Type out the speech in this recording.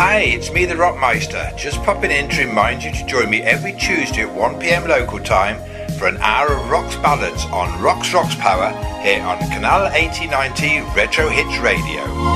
Hi, it's me, the Rockmeister, just popping in to remind you to join me every Tuesday at 1 p.m. local time for an hour of Rocks ballads on Rocks Power here on Canal 8090 Retro Hits Radio.